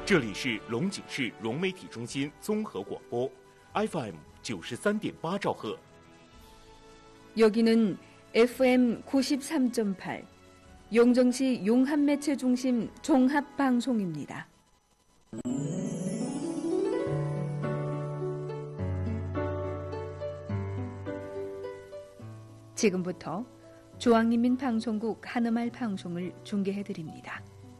这里是龙井市融媒体中心综合广播 FM 93.8兆赫。 여기는 FM 93.8 용정시 용합매체중심 종합방송입니다. 지금부터 중앙인민방송국 한음말 방송을 중계해드립니다.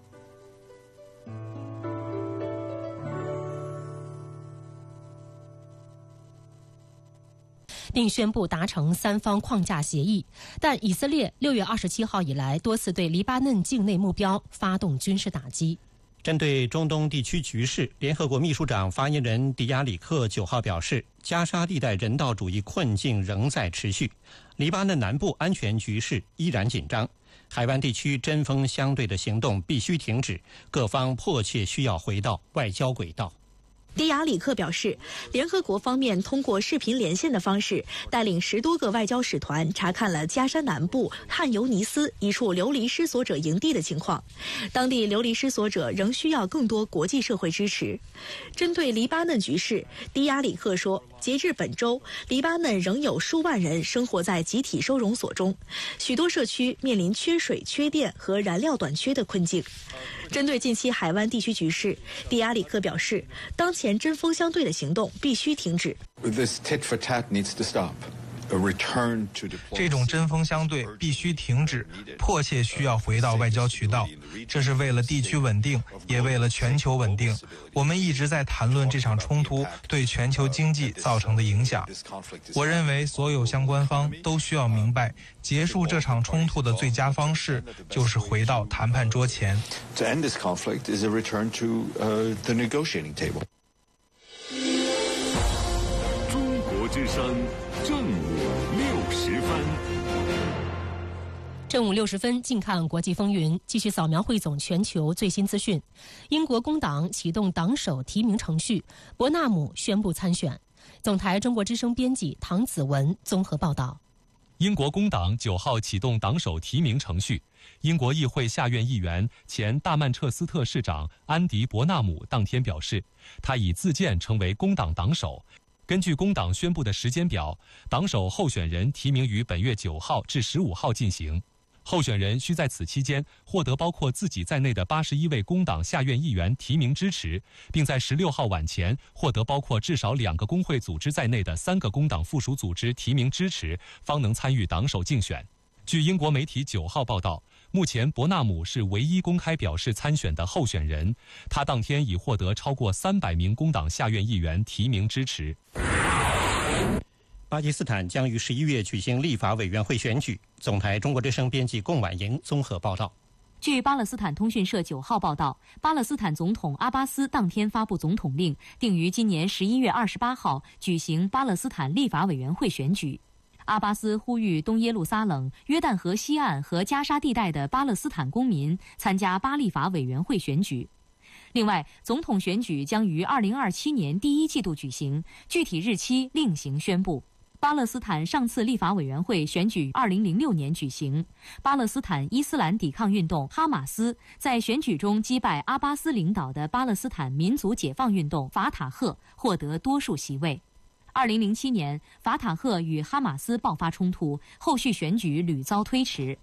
并宣布达成三方框架协议，但以色列6月27号以来多次对黎巴嫩境内目标发动军事打击。 针对中东地区局势，联合国秘书长发言人迪亚里克9号表示，加沙地带人道主义困境仍在持续，黎巴嫩南部安全局势依然紧张，海湾地区针锋相对的行动必须停止，各方迫切需要回到外交轨道。 迪亚里克表示，联合国方面通过视频连线的方式，带领10多个外交使团查看了加沙南部汉尤尼斯一处流离失所者营地的情况。当地流离失所者仍需要更多国际社会支持。针对黎巴嫩局势，迪亚里克说，截至本周，黎巴嫩仍有数万人生活在集体收容所中，许多社区面临缺水、缺电和燃料短缺的困境。针对近期海湾地区局势，迪亚里克表示，当前针锋相对的行动必须停止。 这种针锋相对必须停止，迫切需要回到外交渠道。这是为了地区稳定，也为了全球稳定。我们一直在谈论这场冲突对全球经济造成的影响。我认为所有相关方都需要明白，结束这场冲突的最佳方式就是回到谈判桌前。 中国之声正午60分。 正午60分，近看国际风云，继续扫描汇总全球最新资讯。英国工党启动党首提名程序，伯纳姆宣布参选。总台中国之声编辑唐子文综合报道。 英国工党9号启动党首提名程序，英国议会下院议员、前大曼彻斯特市长安迪·伯纳姆当天表示，他已自荐成为工党党首。根据工党宣布的时间表，党首候选人提名于本月9号至15号进行。候选人需在此期间获得包括自己在内的81位工党下院议员提名支持，并在16号晚前获得包括至少2个工会组织在内的3个工党附属组织提名支持，方能参与党首竞选。据英国媒体9号报道，目前伯纳姆是唯一公开表示参选的候选人，他当天已获得超过300名工党下院议员提名支持。 巴基斯坦将于11月举行立法委员会选举。总台中国之声编辑龚婉莹综合报道。 据巴勒斯坦通讯社9号报道，巴勒斯坦总统阿巴斯当天发布总统令，定于今年11月28号举行巴勒斯坦立法委员会选举。阿巴斯呼吁东耶路撒冷、约旦河西岸和加沙地带的巴勒斯坦公民参加巴立法委员会选举。另外，总统选举将于2027年第1季度举行，具体日期另行宣布。巴勒斯坦上次立法委员会选举2006年举行，巴勒斯坦伊斯兰抵抗运动哈马斯在选举中击败阿巴斯领导的巴勒斯坦民族解放运动法塔赫，获得多数席位。2007年，法塔赫与哈马斯爆发冲突，后续选举屡遭推迟。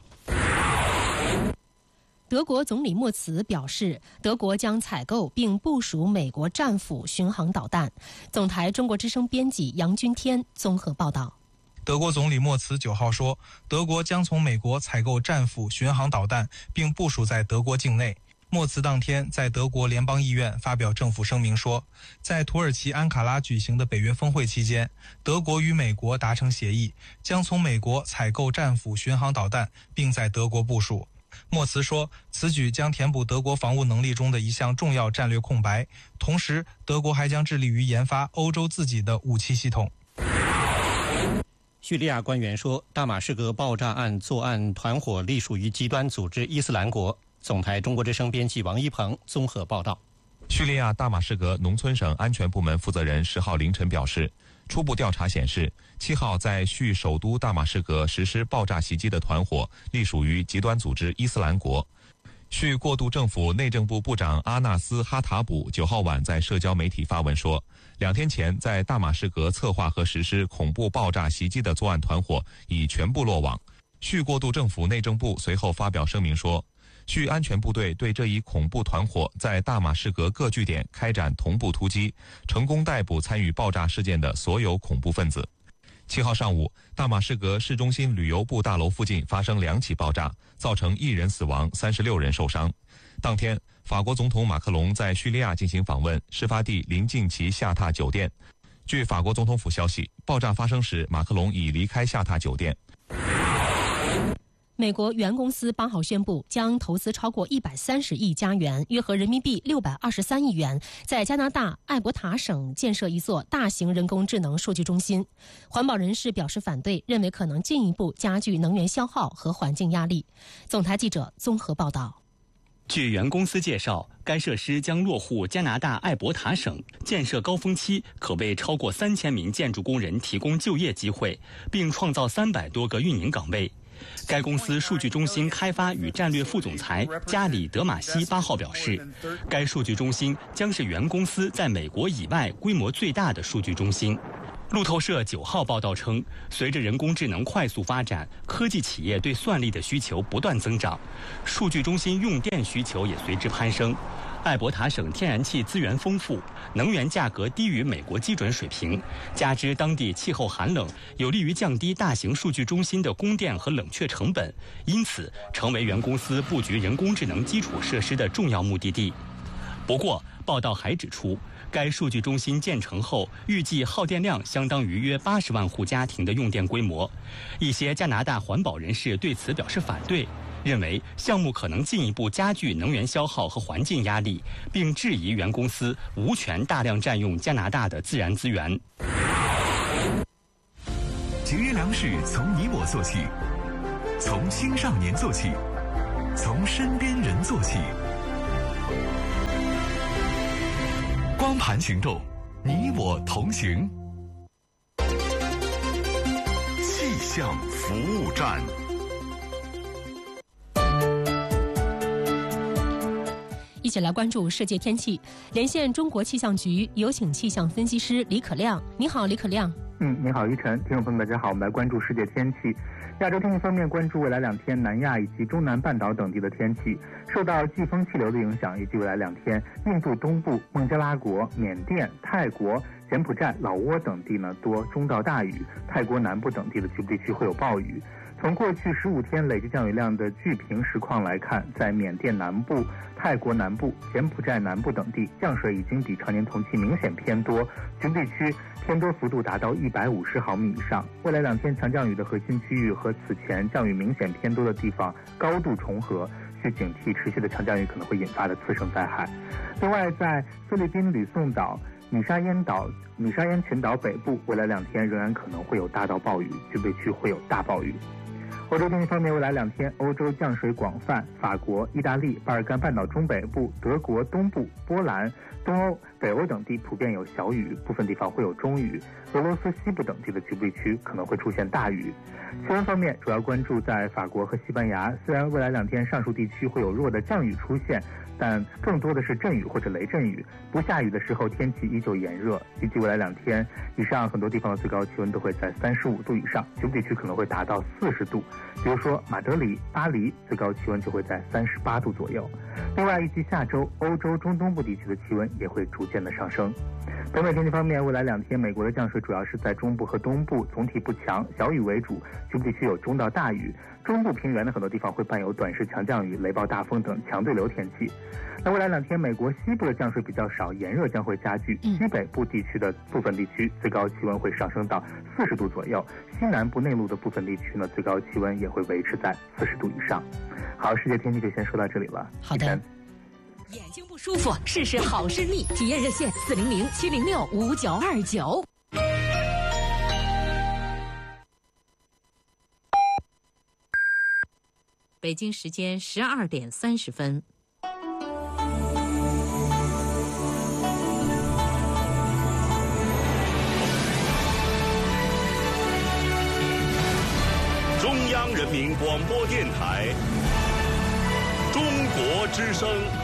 德国总理默茨表示，德国将采购并部署美国战斧巡航导弹。总台中国之声编辑杨君天综合报道。 德国总理默茨9号说，德国将从美国采购战斧巡航导弹，并部署在德国境内。默茨当天在德国联邦议院发表政府声明说，在土耳其安卡拉举行的北约峰会期间，德国与美国达成协议，将从美国采购战斧巡航导弹，并在德国部署。默茨说，此举将填补德国防务能力中的一项重要战略空白，同时德国还将致力于研发欧洲自己的武器系统。 叙利亚官员说，大马士革爆炸案作案团伙隶属于极端组织伊斯兰国。总台中国之声编辑王一鹏综合报道。 叙利亚大马士革农村省安全部门负责人10号凌晨表示，初步调查显示，7号在叙首都大马士革实施爆炸袭击的团伙隶属于极端组织伊斯兰国。 叙过渡政府内政部部长阿纳斯哈塔卜9号晚在社交媒体发文说，2天前在大马士革策划和实施恐怖爆炸袭击的作案团伙已全部落网。叙过渡政府内政部随后发表声明说，叙安全部队对这一恐怖团伙在大马士革各据点开展同步突击，成功逮捕参与爆炸事件的所有恐怖分子。7号上午，大马士革市中心旅游部大楼附近发生2起爆炸，造成1人死亡，36人受伤。当天，法国总统马克龙在叙利亚进行访问，事发地临近其下榻酒店。据法国总统府消息，爆炸发生时，马克龙已离开下榻酒店。 美国原公司8号宣布，将投资超过130亿加元，约合人民币623亿元，在加拿大艾伯塔省建设一座大型人工智能数据中心。环保人士表示反对，认为可能进一步加剧能源消耗和环境压力。总台记者综合报道。 据原公司介绍，该设施将落户加拿大艾伯塔省，建设高峰期可为超过3000名建筑工人提供就业机会，并创造300多个运营岗位。该公司数据中心开发与战略副总裁加里德马西8号表示，该数据中心将是原公司在美国以外规模最大的数据中心。路透社9号报道称，随着人工智能快速发展，科技企业对算力的需求不断增长，数据中心用电需求也随之攀升。艾伯塔省天然气资源丰富，能源价格低于美国基准水平，加之当地气候寒冷，有利于降低大型数据中心的供电和冷却成本，因此成为原公司布局人工智能基础设施的重要目的地。不过，报道还指出，该数据中心建成后，预计耗电量相当于约80万户家庭的用电规模。一些加拿大环保人士对此表示反对，认为项目可能进一步加剧能源消耗和环境压力，并质疑原公司无权大量占用加拿大的自然资源。 节约粮食从你我做起，从青少年做起，从身边人做起。光盘行动，你我同行。气象服务站。 一起来关注世界天气，连线中国气象局，有请气象分析师李可亮。你好，李可亮。 你好，依晨。听众朋友们，大家好，我们来关注世界天气。亚洲天气方面，关注未来2天南亚以及中南半岛等地的天气。受到季风气流的影响，以及未来2天，印度东部、孟加拉国、缅甸、泰国、柬埔寨、老挝等地呢多中到大雨，泰国南部等地的局部地区会有暴雨。从过去15天累计降雨量的巨平实况来看，在缅甸南部、泰国南部、柬埔寨南部等地，降水已经比常年同期明显偏多，局部地区偏多幅度达到150毫米以上。未来2天强降雨的核心区域和此前降雨明显偏多的地方高度重合，需警惕持续的强降雨可能会引发的次生灾害。另外，在菲律宾吕宋岛、米沙烟群岛北部，未来2天仍然可能会有大到暴雨，局部地区会有大暴雨。欧洲天气方面，未来2天欧洲降水广泛，法国、意大利、巴尔干半岛中北部、德国东部、波兰、东欧、北欧等地普遍有小雨，部分地方会有中雨。俄罗斯西部等地的局部地区可能会出现大雨。气温方面，主要关注在法国和西班牙，虽然未来2天上述地区会有弱的降雨出现，但更多的是阵雨或者雷阵雨。不下雨的时候，天气依旧炎热。预计未来2天以上，很多地方的最高气温都会在35度以上，局部地区可能会达到40度。比如说马德里、巴黎，最高气温就会在38度左右。另外，预计下周欧洲中东部地区的气温也会逐渐的上升。北美天气方面，未来2天美国的降水主要是在中部和东部，总体不强，小雨为主，局部地区有中到大雨。中部平原的很多地方会伴有短时强降雨、雷暴大风等强对流天气。那未来2天美国西部的降水比较少，炎热将会加剧，西北部地区的部分地区最高气温会上升到40度左右，西南部内陆的部分地区呢，最高气温也会维持在40度以上。好，世界天气就先说到这里了。 好的。 眼睛不舒服，试试好视力，体验热线400-706-5929。 北京时间12点30分。 中央人民广播电台中国之声。